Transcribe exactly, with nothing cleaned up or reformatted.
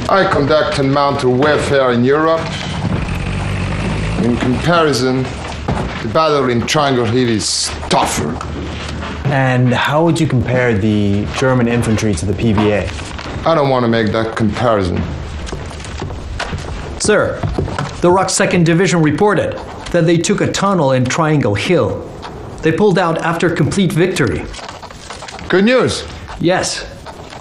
I conducted mounted warfare in Europe. In comparison, the battle in Triangle Hill is tougher. And how would you compare the German infantry to the P V A? I don't want to make that comparison. Sir, the Rock second Division reported that they took a tunnel in Triangle Hill. They pulled out after complete victory. Good news. Yes,